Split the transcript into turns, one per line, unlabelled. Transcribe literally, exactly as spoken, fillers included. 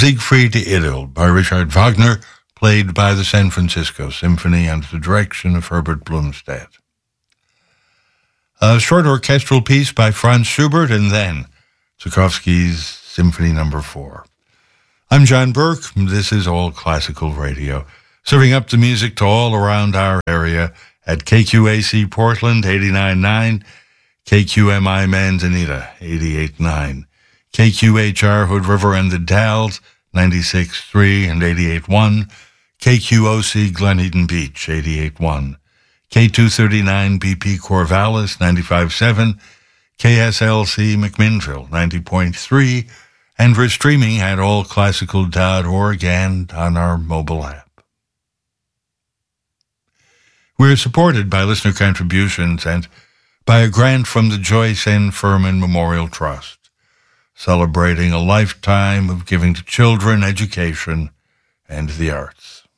Siegfried Idyll by Richard Wagner, played by the San Francisco Symphony under the direction of Herbert Blomstedt. A short orchestral piece by Franz Schubert, and then Tchaikovsky's Symphony Number Four. I'm John Burke. This is All Classical Radio, serving up the music to all around our area at K Q A C Portland eighty-nine point nine, K Q M I Manzanita eighty-eight point nine, K Q H R Hood River and the Dalles ninety-six point three and eighty-eight point one, K Q O C Glen Eden Beach eighty-eight point one, K two thirty-nine B P Corvallis ninety-five point seven, K S L C McMinnville ninety point three, and we're streaming at all classical dot org and on our mobile app. We're supported by listener contributions and by a grant from the Joyce N. Furman Memorial Trust, celebrating a lifetime of giving to children, education, and the arts.